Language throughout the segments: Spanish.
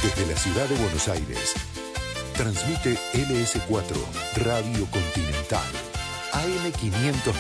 Desde la ciudad de Buenos Aires, transmite LS4 Radio Continental, AM590.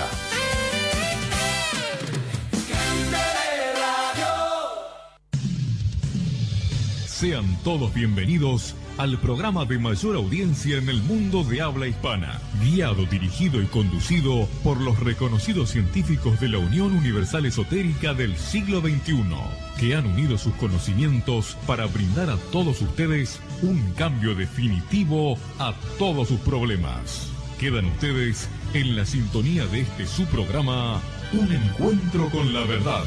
Sean todos bienvenidos al programa de mayor audiencia en el mundo de habla hispana, guiado, dirigido y conducido por los reconocidos científicos de la Unión Universal Esotérica del siglo XXI, que han unido sus conocimientos para brindar a todos ustedes un cambio definitivo a todos sus problemas. Quedan ustedes en la sintonía de este su programa, Un Encuentro con la Verdad.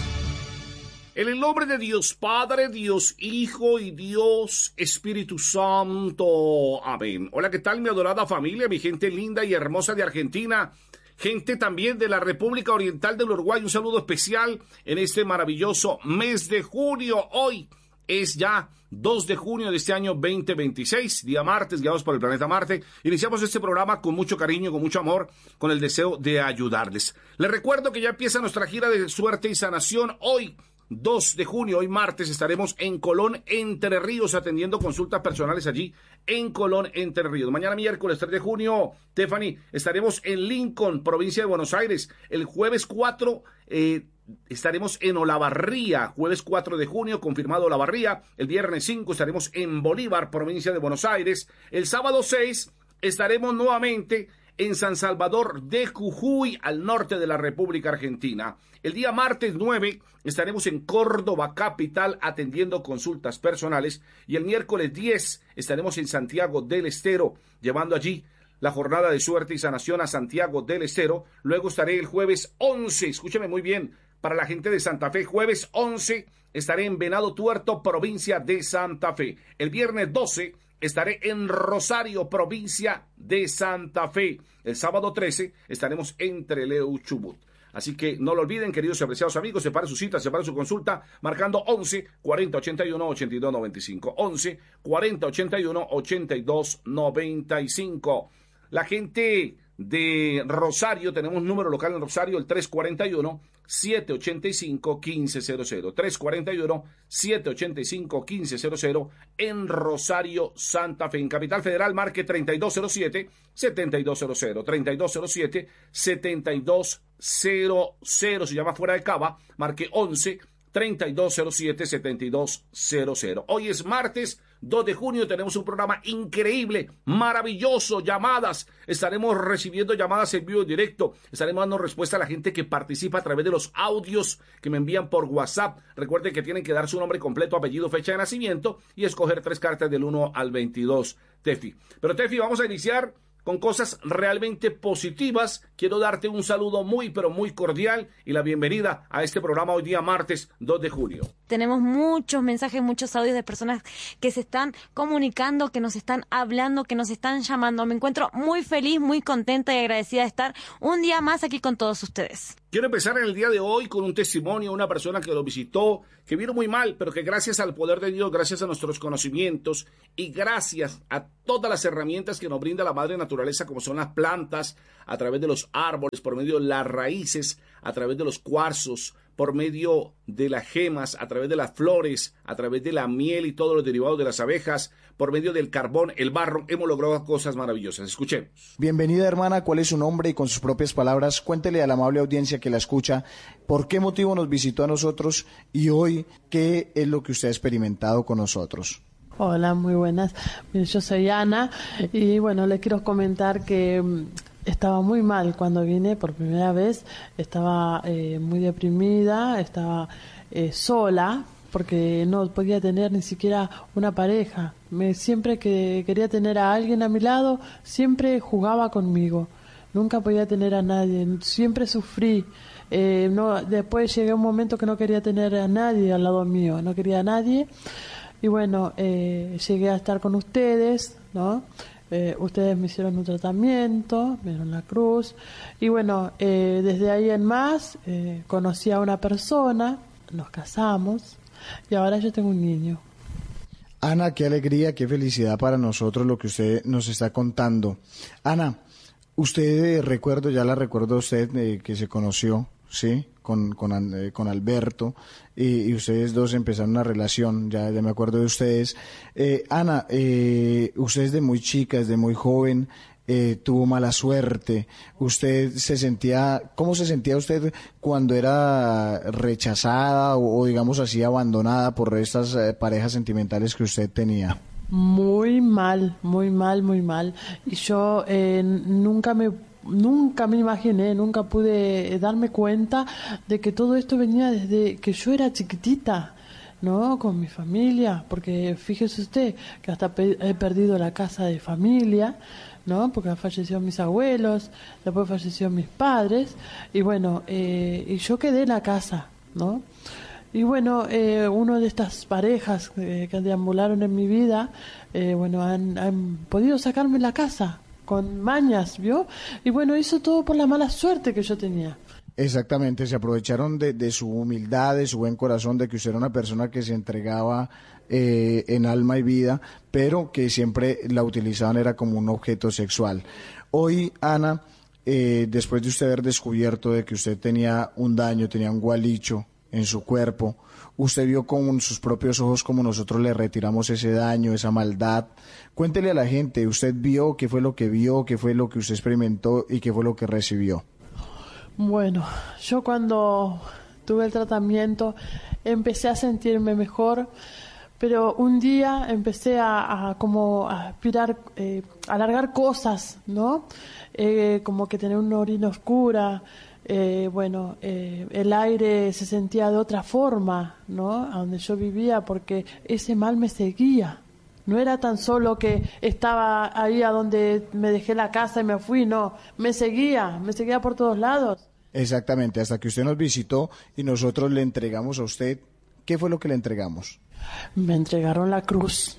En el nombre de Dios Padre, Dios Hijo y Dios Espíritu Santo. Amén. Hola, ¿qué tal, mi adorada familia, mi gente linda y hermosa de Argentina? Gente también de la República Oriental del Uruguay. Un saludo especial en este maravilloso mes de junio. Hoy es ya 2 de junio de este año 2026, día martes, guiados por el planeta Marte. Iniciamos este programa con mucho cariño, con mucho amor, con el deseo de ayudarles. Les recuerdo que ya empieza nuestra gira de suerte y sanación. Hoy, 2 de junio, hoy martes, estaremos en Colón, Entre Ríos, atendiendo consultas personales allí en Colón, Entre Ríos. Mañana miércoles 3 de junio, Tiffany, estaremos en Lincoln, provincia de Buenos Aires. El jueves 4 estaremos en Olavarría, jueves 4 de junio, confirmado Olavarría. El viernes 5 estaremos en Bolívar, provincia de Buenos Aires. El sábado 6 estaremos nuevamente en San Salvador de Jujuy, al norte de la República Argentina. El día martes 9 estaremos en Córdoba capital atendiendo consultas personales, y el miércoles 10 estaremos en Santiago del Estero llevando allí la jornada de suerte y sanación a Santiago del Estero. Luego estaré el jueves 11, escúcheme muy bien, para la gente de Santa Fe, jueves 11 estaré en Venado Tuerto, provincia de Santa Fe. El viernes 12 estaré en Rosario, provincia de Santa Fe. El sábado 13 estaremos en Trelew, Chubut. Así que no lo olviden, queridos y apreciados amigos, separe su cita, separe su consulta, marcando 11 40 81 82 95. 11 40 81 82 95. La gente de Rosario, tenemos número local en Rosario, el 341-785-1500. 341-785-1500 en Rosario, Santa Fe. En Capital Federal, marque 3207-7200. 3207-7200. Si llama fuera de Cava, marque 11-3207-7200. Hoy es martes 2 de junio, tenemos un programa increíble, maravilloso, llamadas. Estaremos recibiendo llamadas en vivo y directo. Estaremos dando respuesta a la gente que participa a través de los audios que me envían por WhatsApp. Recuerden que tienen que dar su nombre completo, apellido, fecha de nacimiento y escoger 3 cartas del 1 al 22, Tefi. Pero Tefi, vamos a iniciar con cosas realmente positivas. Quiero darte un saludo muy, pero muy cordial y la bienvenida a este programa hoy día martes 2 de junio. Tenemos muchos mensajes, muchos audios de personas que se están comunicando, que nos están hablando, que nos están llamando. Me encuentro muy feliz, muy contenta y agradecida de estar un día más aquí con todos ustedes. Quiero empezar en el día de hoy con un testimonio de una persona que lo visitó, que vino muy mal, pero que gracias al poder de Dios, gracias a nuestros conocimientos y gracias a todas las herramientas que nos brinda la madre naturaleza, como son las plantas, a través de los árboles, por medio de las raíces, a través de los cuarzos, por medio de las gemas, a través de las flores, a través de la miel y todos los derivados de las abejas, por medio del carbón, el barro, hemos logrado cosas maravillosas. Escuchemos. Bienvenida, hermana. ¿Cuál es su nombre? Y con sus propias palabras, cuéntele a la amable audiencia que la escucha por qué motivo nos visitó a nosotros y hoy qué es lo que usted ha experimentado con nosotros. Hola, muy buenas. Yo soy Ana y bueno, les quiero comentar que estaba muy mal cuando vine por primera vez. Estaba muy deprimida, estaba sola porque no podía tener ni siquiera una pareja. Siempre que quería tener a alguien a mi lado, siempre jugaba conmigo. Nunca podía tener a nadie, siempre sufrí. Después llegué a un momento que no quería tener a nadie al lado mío, no quería a nadie. Y bueno, llegué a estar con ustedes, ¿no? Ustedes me hicieron un tratamiento, me dieron la cruz. Y bueno, desde ahí en más, conocí a una persona, nos casamos y ahora yo tengo un niño. Ana, qué alegría, qué felicidad para nosotros lo que usted nos está contando. Ana, usted ya la recuerdo a usted que se conoció ¿sí? Con Alberto, y ustedes dos empezaron una relación, ya me acuerdo de ustedes. Ana, usted desde muy chica, desde muy joven, tuvo mala suerte. ¿Cómo se sentía usted cuando era rechazada o digamos así, abandonada por estas parejas sentimentales que usted tenía? Muy mal, muy mal, muy mal. Y yo nunca me imaginé, nunca pude darme cuenta de que todo esto venía desde que yo era chiquitita, ¿no? Con mi familia, porque fíjese usted que hasta he perdido la casa de familia, ¿no? Porque fallecieron mis abuelos, después fallecieron mis padres, y bueno, y yo quedé en la casa, ¿no? Y bueno, uno de estas parejas que deambularon en mi vida, bueno, han podido sacarme la casa con mañas, ¿vio? Y bueno, hizo todo por la mala suerte que yo tenía. Exactamente, se aprovecharon de su humildad, de su buen corazón, de que usted era una persona que se entregaba en alma y vida, pero que siempre la utilizaban era como un objeto sexual. Hoy, Ana, después de usted haber descubierto de que usted tenía un daño, tenía un gualicho en su cuerpo, usted vio con sus propios ojos como nosotros le retiramos ese daño, esa maldad. Cuéntele a la gente, usted vio, qué fue lo que vio, qué fue lo que usted experimentó y qué fue lo que recibió. Bueno, yo cuando tuve el tratamiento empecé a sentirme mejor, pero un día empecé a aspirar, a alargar cosas, ¿no? Como que tener una orina oscura, el aire se sentía de otra forma, ¿no? A donde yo vivía, porque ese mal me seguía. No era tan solo que estaba ahí a donde me dejé la casa y me fui, no, me seguía por todos lados. Exactamente, hasta que usted nos visitó y nosotros le entregamos a usted. ¿Qué fue lo que le entregamos? Me entregaron la cruz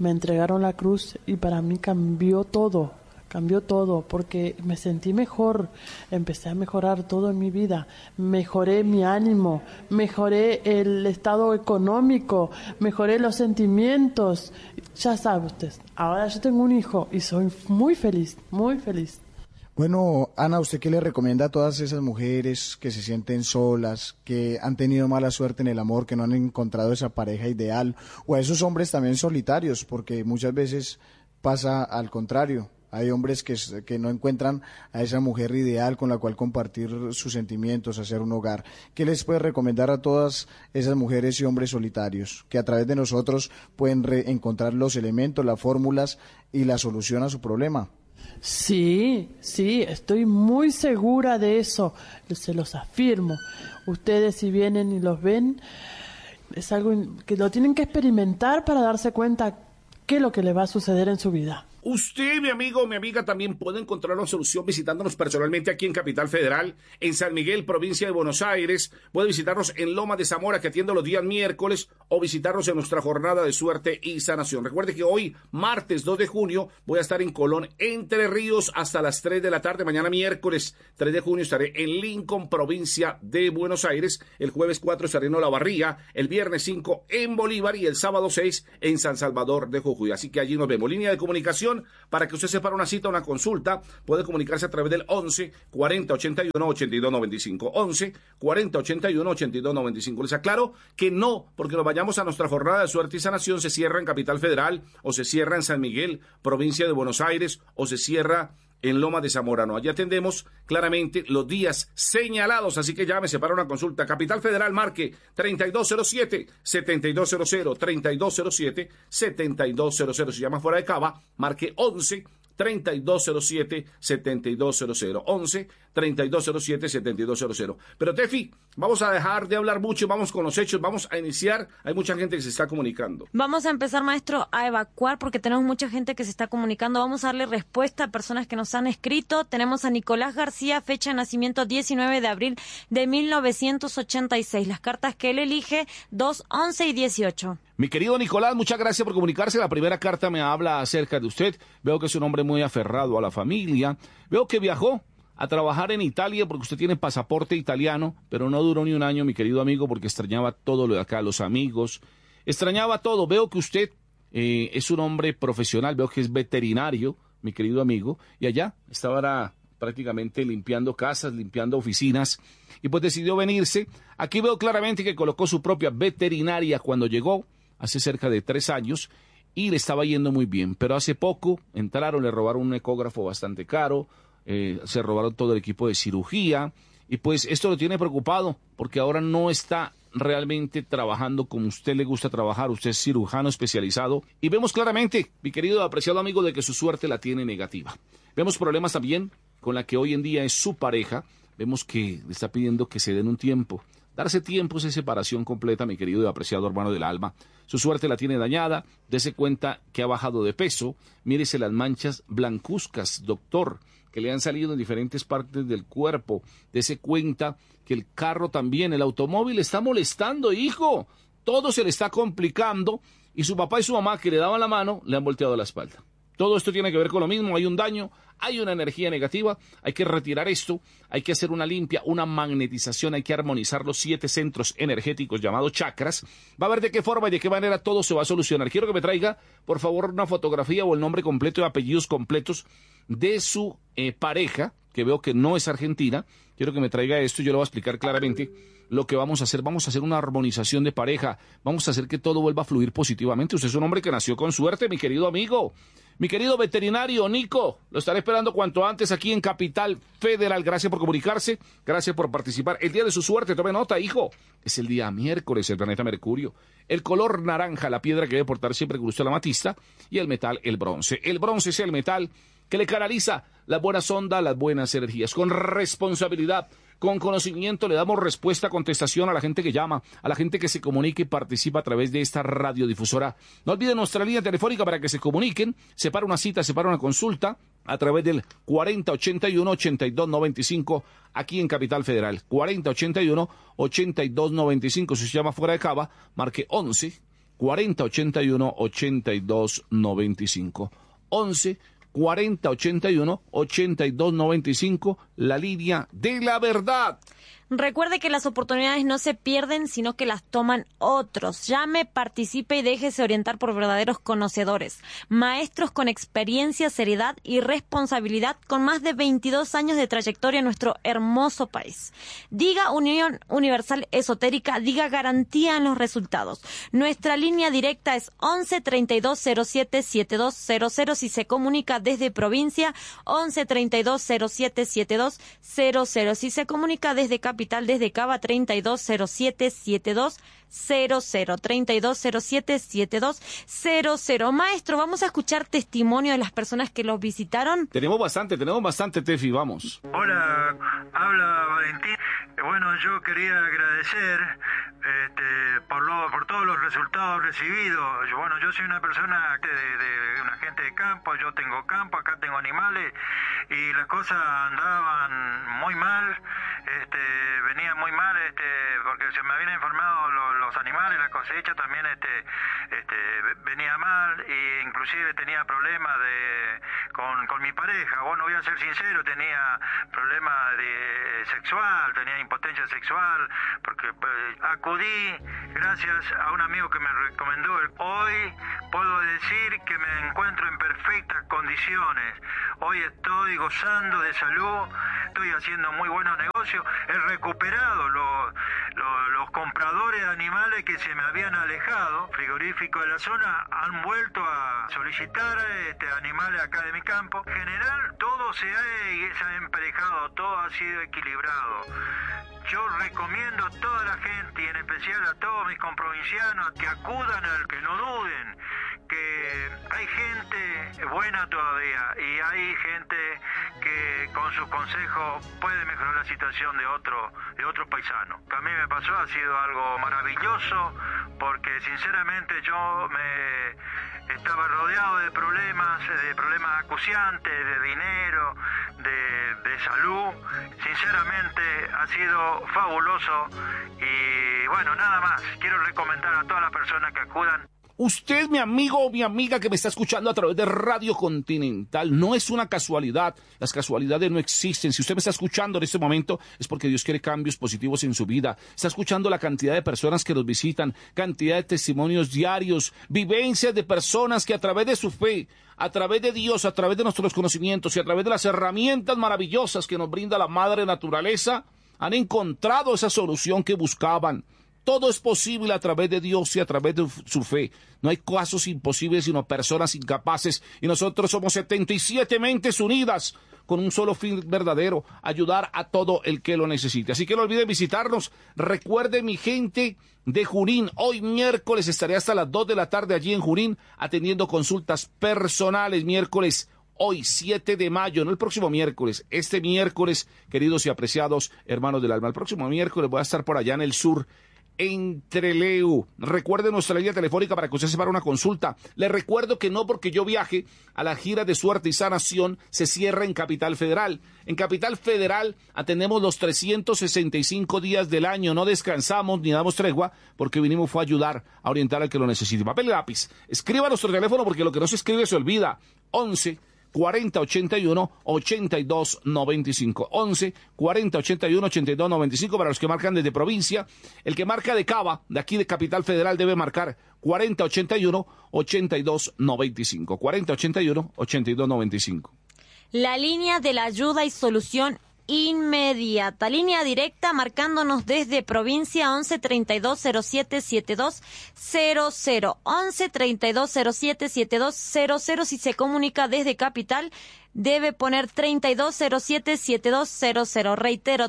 y para mí cambió todo, porque me sentí mejor, empecé a mejorar todo en mi vida, mejoré mi ánimo, mejoré el estado económico, mejoré los sentimientos. Ya sabe usted, ahora yo tengo un hijo y soy muy feliz, muy feliz. Bueno, Ana, ¿usted qué le recomienda a todas esas mujeres que se sienten solas, que han tenido mala suerte en el amor, que no han encontrado esa pareja ideal, o a esos hombres también solitarios, porque muchas veces pasa al contrario? Hay hombres que no encuentran a esa mujer ideal con la cual compartir sus sentimientos, hacer un hogar. ¿Qué les puede recomendar a todas esas mujeres y hombres solitarios que a través de nosotros pueden encontrar los elementos, las fórmulas y la solución a su problema? Sí, estoy muy segura de eso, se los afirmo. Ustedes si vienen y los ven, es algo que lo tienen que experimentar para darse cuenta qué es lo que le va a suceder en su vida. Usted, mi amigo o mi amiga, también puede encontrar una solución visitándonos personalmente aquí en Capital Federal, en San Miguel, provincia de Buenos Aires. Puede visitarnos en Loma de Zamora, que atiendo los días miércoles, o visitarnos en nuestra jornada de suerte y sanación. Recuerde que hoy, martes 2 de junio, voy a estar en Colón, Entre Ríos, hasta las 3 de la tarde. Mañana miércoles 3 de junio estaré en Lincoln, provincia de Buenos Aires. El jueves 4 estaré en Olavarría, el viernes 5 en Bolívar y el sábado 6 en San Salvador de Jujuy. Así que allí nos vemos. Línea de comunicación para que usted separe una cita, una consulta, puede comunicarse a través del 11 40 81 82 95. 11 40 81 82 95. Les aclaro que no, porque nos vayamos a nuestra jornada de suerte y sanación, se cierra en Capital Federal, o se cierra en San Miguel, provincia de Buenos Aires, o se cierra en Loma de Zamora. No, allí atendemos claramente los días señalados, así que llámese para una consulta. Capital Federal, marque 3207-7200, 3207-7200. Si llama fuera de Cava, marque 11 3207-7200, 11 3207-7200. Pero Tefi, vamos a dejar de hablar mucho, vamos con los hechos, vamos a iniciar. Hay mucha gente que se está comunicando. Vamos a empezar, maestro, a evacuar porque tenemos mucha gente que se está comunicando. Vamos a darle respuesta a personas que nos han escrito. Tenemos a Nicolás García, fecha de nacimiento 19 de abril de 1986. Las cartas que él elige, 2, 11 y 18. Mi querido Nicolás, muchas gracias por comunicarse. La primera carta me habla acerca de usted. Veo que es un hombre muy aferrado a la familia. Veo que viajó a trabajar en Italia porque usted tiene pasaporte italiano, pero no duró ni un año, mi querido amigo, porque extrañaba todo lo de acá, los amigos. Extrañaba todo. Veo que usted es un hombre profesional. Veo que es veterinario, mi querido amigo. Y allá estaba prácticamente limpiando casas, limpiando oficinas, y pues decidió venirse. Aquí veo claramente que colocó su propia veterinaria cuando llegó, hace cerca de 3 años, y le estaba yendo muy bien. Pero hace poco entraron, le robaron un ecógrafo bastante caro, se robaron todo el equipo de cirugía, y pues esto lo tiene preocupado, porque ahora no está realmente trabajando como usted le gusta trabajar. Usted es cirujano especializado, y vemos claramente, mi querido y apreciado amigo, de que su suerte la tiene negativa. Vemos problemas también con la que hoy en día es su pareja. Vemos que le está pidiendo que se den un tiempo. Darse tiempo es separación completa, mi querido y apreciado hermano del alma. Su suerte la tiene dañada. Dese cuenta que ha bajado de peso. Mírese las manchas blancuzcas, doctor, que le han salido en diferentes partes del cuerpo. Dese cuenta que el carro también, el automóvil, está molestando, hijo. Todo se le está complicando, y su papá y su mamá, que le daban la mano, le han volteado la espalda. Todo esto tiene que ver con lo mismo. Hay un daño, hay una energía negativa. Hay que retirar esto, hay que hacer una limpia, una magnetización. Hay que armonizar los 7 centros energéticos llamados chakras. Va a ver de qué forma y de qué manera todo se va a solucionar. Quiero que me traiga, por favor, una fotografía o el nombre completo y apellidos completos de su pareja, que veo que no es argentina. Quiero que me traiga esto y yo le voy a explicar claramente lo que vamos a hacer. Vamos a hacer una armonización de pareja. Vamos a hacer que todo vuelva a fluir positivamente. Usted es un hombre que nació con suerte, mi querido amigo. Mi querido veterinario Nico, lo estaré esperando cuanto antes aquí en Capital Federal. Gracias por comunicarse, gracias por participar. El día de su suerte, tome nota, hijo, es el día miércoles, el planeta Mercurio. El color naranja, la piedra que debe portar siempre que usted la amatista, y el metal, el bronce. El bronce es el metal que le canaliza las buenas ondas, las buenas energías. Con responsabilidad, con conocimiento, le damos respuesta, contestación a la gente que llama, a la gente que se comunica y participa a través de esta radiodifusora. No olviden nuestra línea telefónica para que se comuniquen, separa una cita, separa una consulta a través del 4081-8295 aquí en Capital Federal. 4081-8295. Si se llama fuera de Cava, marque 11 4081-8295. 11 4081-8295, la línea de la verdad. Recuerde que las oportunidades no se pierden, sino que las toman otros. Llame, participe y déjese orientar por verdaderos conocedores. Maestros con experiencia, seriedad y responsabilidad, con más de 22 años de trayectoria en nuestro hermoso país. Diga Unión Universal Esotérica, diga garantía en los resultados. Nuestra línea directa es 11 32 07 7200 si se comunica desde provincia, 11 32 07 7200 si se comunica desde capital, desde Cava, 3207-7200, 3207-7200. Maestro, vamos a escuchar testimonio de las personas que los visitaron. Tenemos bastante, Tefi, vamos. Hola, habla Valentín. Bueno, yo quería agradecer por todos los resultados recibidos. Yo soy una persona de una gente de campo, yo tengo campo, acá tengo animales, y las cosas andaban muy mal, venía muy mal, porque se me habían informado los animales, la cosecha también venía mal, e inclusive tenía problemas con mi pareja. Bueno, voy a ser sincero, tenía problemas sexual, tenía impotencia sexual, porque acudí gracias a un amigo que me recomendó. Hoy puedo decir que me encuentro en perfectas condiciones. Hoy estoy gozando de salud, estoy haciendo muy buenos negocios, he recuperado los compradores de animales que se me habían alejado, frigoríficos de la zona, han vuelto a solicitar animales acá de mi campo. En general, todo se ha emparejado, todo ha sido equilibrado. Yo recomiendo a toda la gente, y en especial a todos mis comprovincianos, que acudan, que no duden, que hay gente buena todavía, y hay gente que con sus consejos puede mejorar la situación de otros paisanos. Que a mí me pasó, ha sido algo maravilloso, porque sinceramente yo estaba rodeado de problemas acuciantes, de dinero, de salud. Sinceramente ha sido fabuloso, y bueno, nada más. Quiero recomendar a todas las personas que acudan. Usted, mi amigo o mi amiga que me está escuchando a través de Radio Continental, no es una casualidad. Las casualidades no existen. Si usted me está escuchando en este momento es porque Dios quiere cambios positivos en su vida. Está escuchando la cantidad de personas que nos visitan, cantidad de testimonios diarios, vivencias de personas que a través de su fe, a través de Dios, a través de nuestros conocimientos y a través de las herramientas maravillosas que nos brinda la Madre Naturaleza, han encontrado esa solución que buscaban. Todo es posible a través de Dios y a través de su fe. No hay casos imposibles, sino personas incapaces. Y nosotros somos 77 mentes unidas con un solo fin verdadero: ayudar a todo el que lo necesite. Así que no olviden visitarnos. Recuerde, mi gente de Junín, hoy miércoles estaré hasta las 2 de la tarde allí en Junín atendiendo consultas personales. Miércoles, hoy 7 de mayo, no el próximo miércoles, este miércoles, queridos y apreciados hermanos del alma. El próximo miércoles voy a estar por allá en el sur, en Trelew. Recuerde nuestra línea telefónica para que usted se para una consulta. Le recuerdo que no porque yo viaje a la gira de suerte y sanación se cierra en Capital Federal. En Capital Federal atendemos los 365 días del año, no descansamos ni damos tregua porque vinimos fue a ayudar, a orientar al que lo necesite. Papel y lápiz, escriba nuestro teléfono porque lo que no se escribe se olvida. 11 40 81 82 95. 11 40 81 82 95 para los que marcan desde provincia. El que marca de Cava, de aquí de Capital Federal, debe marcar 40 81 82 95. 40 81 82 95. La línea de la ayuda y solución inmediata. Línea directa marcándonos desde provincia 11 32 07 72 00. 11 32 07 72 00. Si se comunica desde capital, debe poner 3207-7200. Reitero,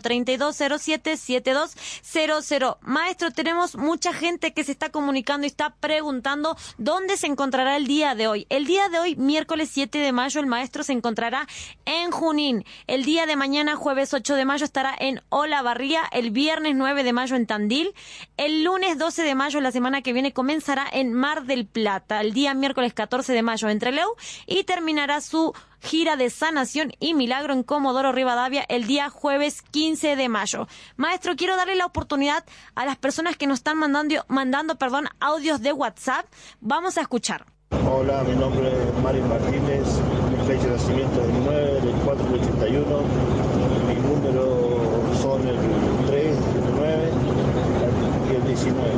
3207-7200. Maestro, tenemos mucha gente que se está comunicando y está preguntando dónde se encontrará el día de hoy. El día de hoy, miércoles 7 de mayo, el maestro se encontrará en Junín. El día de mañana, jueves 8 de mayo, estará en Olavarría. El viernes 9 de mayo en Tandil. El lunes 12 de mayo, la semana que viene, comenzará en Mar del Plata. El día miércoles 14 de mayo en Trelew y terminará su gira de sanación y milagro en Comodoro Rivadavia el día jueves 15 de mayo. Maestro, quiero darle la oportunidad a las personas que nos están mandando audios de WhatsApp. Vamos a escuchar. Hola, mi nombre es Mario Martínez, mi fecha de nacimiento es el 9 del 4 del 81, mi número son el 3, el 9 y el 19.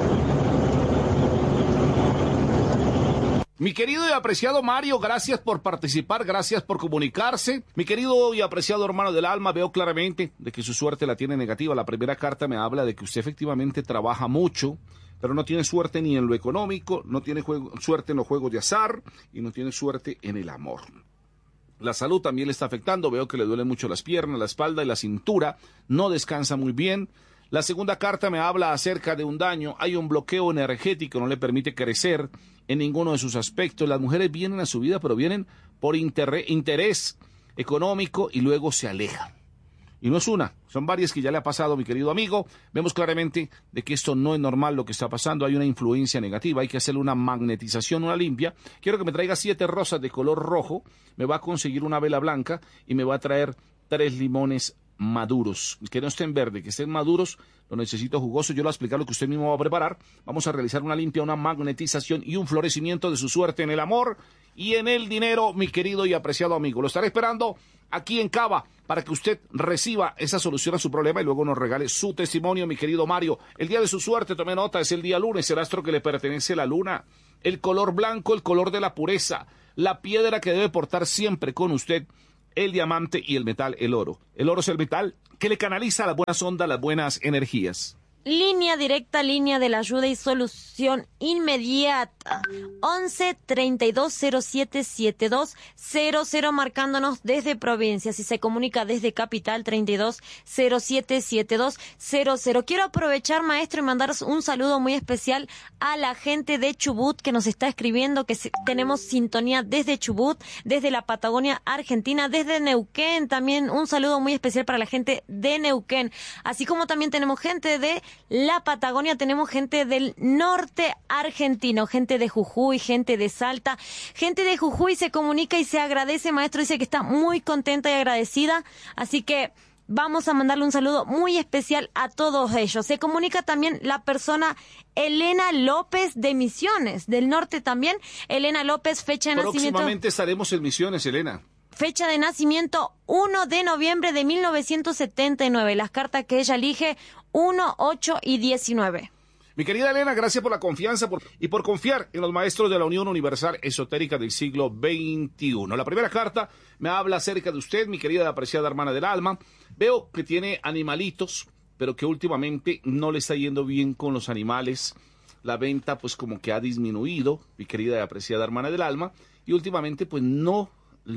Mi querido y apreciado Mario, gracias por participar, gracias por comunicarse. Mi querido y apreciado hermano del alma, veo claramente de que su suerte la tiene negativa. La primera carta me habla de que usted efectivamente trabaja mucho, pero no tiene suerte ni en lo económico, no tiene suerte en los juegos de azar y no tiene suerte en el amor. La salud también le está afectando, veo que le duelen mucho las piernas, la espalda y la cintura, no descansa muy bien. La segunda carta me habla acerca de un daño, hay un bloqueo energético, no le permite crecer en ninguno de sus aspectos. Las mujeres vienen a su vida, pero vienen por interés económico y luego se alejan. Y no es una, son varias que ya le ha pasado, mi querido amigo. Vemos claramente de que esto no es normal lo que está pasando, hay una influencia negativa, hay que hacerle una magnetización, una limpia. Quiero que me traiga 7 rosas de color rojo, me va a conseguir una vela blanca y me va a traer 3 limones maduros, que no estén verdes, que estén maduros, lo necesito jugoso. Yo le voy a explicar lo que usted mismo va a preparar. Vamos a realizar una limpia, una magnetización y un florecimiento de su suerte en el amor y en el dinero, mi querido y apreciado amigo. Lo estaré esperando aquí en Cava para que usted reciba esa solución a su problema y luego nos regale su testimonio, mi querido Mario. El día de su suerte, tome nota, es el día lunes, el astro que le pertenece a la luna, el color blanco, el color de la pureza, la piedra que debe portar siempre con usted, el diamante, y el metal, el oro. El oro es el metal que le canaliza las buenas ondas, las buenas energías. Línea directa, línea de la ayuda y solución inmediata. 11 32 07 72 00, marcándonos desde provincia. Si se comunica desde capital, 32 07 72 00. Quiero aprovechar, maestro, y mandaros un saludo muy especial a la gente de Chubut que nos está escribiendo, que tenemos sintonía desde Chubut, desde la Patagonia Argentina, desde Neuquén. También un saludo muy especial para la gente de Neuquén. Así como también tenemos gente de la Patagonia, tenemos gente del norte argentino, gente de Jujuy, gente de Salta. Gente de Jujuy se comunica y se agradece, maestro, dice que está muy contenta y agradecida, así que Vamos a mandarle un saludo muy especial a todos ellos. Se comunica también la persona Elena López de Misiones, del norte también. Elena López, fecha de nacimiento. Próximamente estaremos en Misiones, Elena. Fecha de nacimiento 1 de noviembre de 1979. Las cartas que ella elige 1, 8 y 19. Mi querida Elena, gracias por la confianza y por confiar en los maestros de la Unión Universal Esotérica del siglo XXI. La primera carta me habla acerca de usted, mi querida y apreciada hermana del alma. Veo que tiene animalitos, pero que últimamente no le está yendo bien con los animales. La venta pues como que ha disminuido, mi querida y apreciada hermana del alma, y últimamente pues no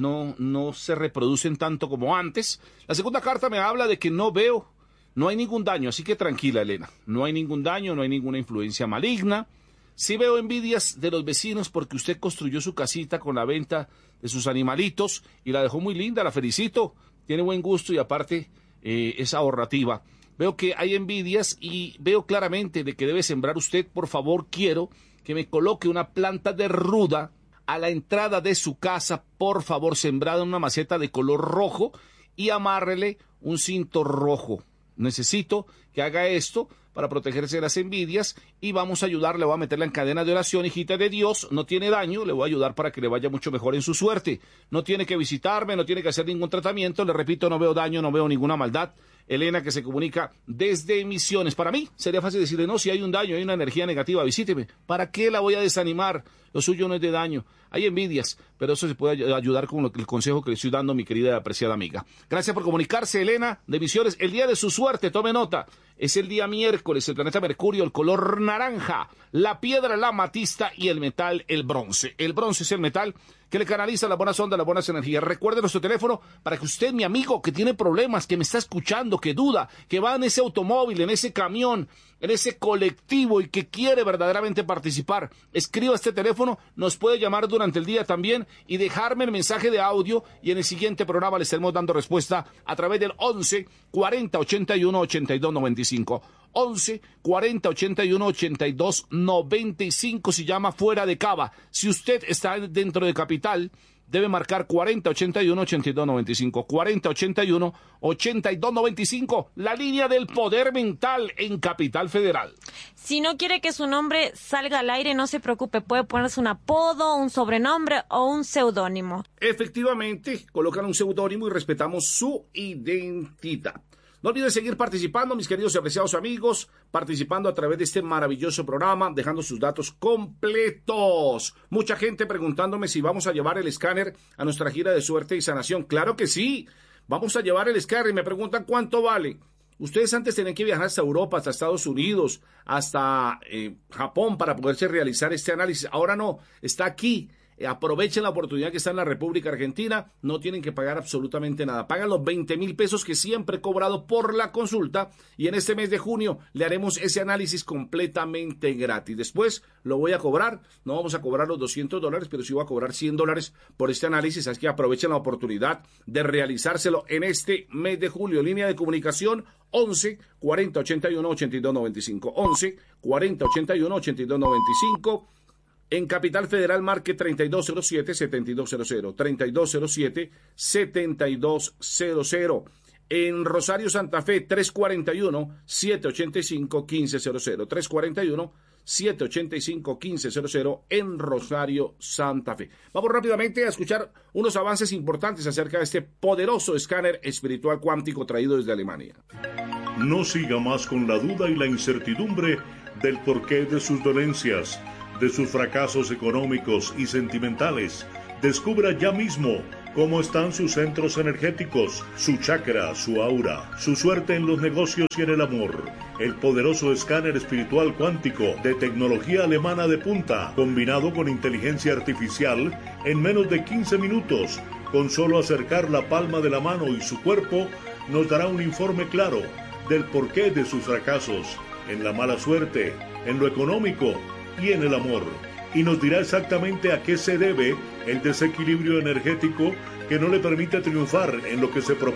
se reproducen tanto como antes. La segunda carta me habla de que no hay ningún daño, así que tranquila, Elena. No hay ningún daño, no hay ninguna influencia maligna. Sí veo envidias de los vecinos porque usted construyó su casita con la venta de sus animalitos y la dejó muy linda, la felicito. Tiene buen gusto y aparte es ahorrativa. Veo que hay envidias y veo claramente de que debe sembrar usted. Por favor, quiero que me coloque una planta de ruda a la entrada de su casa, por favor, sembrada en una maceta de color rojo y amárrele un cinto rojo. Necesito que haga esto para protegerse de las envidias y vamos a ayudarle, voy a meterla en cadena de oración, hijita de Dios, no tiene daño, le voy a ayudar para que le vaya mucho mejor en su suerte. No tiene que visitarme, no tiene que hacer ningún tratamiento, le repito, no veo daño, no veo ninguna maldad. Elena, que se comunica desde Misiones. Para mí sería fácil decirle, no, si hay un daño, hay una energía negativa, visíteme. ¿Para qué la voy a desanimar? Lo suyo no es de daño. Hay envidias, pero eso se puede ayudar con el consejo que le estoy dando a mi querida y apreciada amiga. Gracias por comunicarse, Elena, de Misiones. El día de su suerte, tome nota, es el día miércoles, el planeta Mercurio, el color naranja, la piedra, la amatista y el metal, el bronce. El bronce es el metal que le canaliza las buenas ondas, las buenas energías. Recuerde nuestro teléfono para que usted, mi amigo, que tiene problemas, que me está escuchando, que duda, que va en ese automóvil, en ese camión, en ese colectivo y que quiere verdaderamente participar, escriba este teléfono, nos puede llamar durante el día también y dejarme el mensaje de audio y en el siguiente programa le estaremos dando respuesta a través del 11 40 81 82 95. 11 40 81 82 95 si llama fuera de Cava. Si usted está dentro de Capital, debe marcar 40 81 82 95. 40 81 82 95, la línea del poder mental en Capital Federal. Si no quiere que su nombre salga al aire, no se preocupe, puede ponerse un apodo, un sobrenombre o un seudónimo. Efectivamente, colocan un seudónimo y respetamos su identidad. No olviden seguir participando, mis queridos y apreciados amigos, participando a través de este maravilloso programa, dejando sus datos completos. Mucha gente preguntándome si vamos a llevar el escáner a nuestra gira de suerte y sanación. Claro que sí, vamos a llevar el escáner y me preguntan cuánto vale. Ustedes antes tenían que viajar hasta Europa, hasta Estados Unidos, hasta Japón para poderse realizar este análisis. Ahora no, está aquí. Aprovechen la oportunidad que está en la República Argentina, no tienen que pagar absolutamente nada, pagan los 20,000 pesos que siempre he cobrado por la consulta y en este mes de junio le haremos ese análisis completamente gratis. Después lo voy a cobrar, no vamos a cobrar los $200, pero sí voy a cobrar $100 por este análisis, así que aprovechen la oportunidad de realizárselo en este mes de julio. Línea de comunicación 11 40 81 82 95, 11 40 81 82 95. En Capital Federal marque 3207-7200, 3207-7200. En Rosario Santa Fe 341-785-1500, 341-785-1500 en Rosario Santa Fe. Vamos rápidamente a escuchar unos avances importantes acerca de este poderoso escáner espiritual cuántico traído desde Alemania. No siga más con la duda y la incertidumbre del porqué de sus dolencias, de sus fracasos económicos y sentimentales. Descubra ya mismo cómo están sus centros energéticos, su chakra, su aura, su suerte en los negocios y en el amor. El poderoso escáner espiritual cuántico de tecnología alemana de punta, combinado con inteligencia artificial, en menos de 15 minutos, con solo acercar la palma de la mano y su cuerpo, nos dará un informe claro del porqué de sus fracasos, en la mala suerte, en lo económico y en el amor, y nos dirá exactamente a qué se debe el desequilibrio energético que no le permite triunfar en lo que se propone.